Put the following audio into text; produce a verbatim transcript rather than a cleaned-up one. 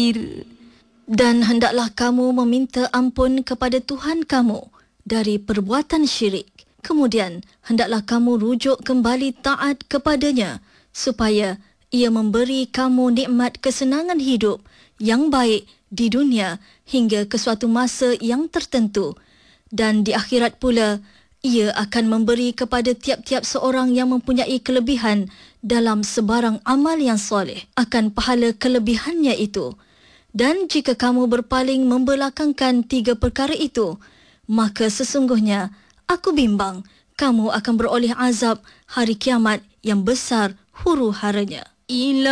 kafir. Dan hendaklah kamu meminta ampun kepada Tuhan kamu dari perbuatan syirik. Kemudian, hendaklah kamu rujuk kembali taat kepadanya supaya ia memberi kamu nikmat kesenangan hidup yang baik di dunia hingga ke suatu masa yang tertentu. Dan di akhirat pula, ia akan memberi kepada tiap-tiap seorang yang mempunyai kelebihan dalam sebarang amal yang soleh akan pahala kelebihannya itu. Dan jika kamu berpaling membelakangkan tiga perkara itu, maka sesungguhnya aku bimbang kamu akan beroleh azab hari kiamat yang besar huru-haranya. Ila